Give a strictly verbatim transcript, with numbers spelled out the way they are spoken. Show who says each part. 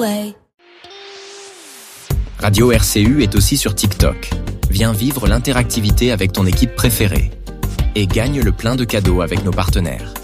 Speaker 1: Radio R C U est aussi sur TikTok. Viens vivre l'interactivité avec ton équipe préférée. Et gagne le plein de cadeaux avec nos partenaires.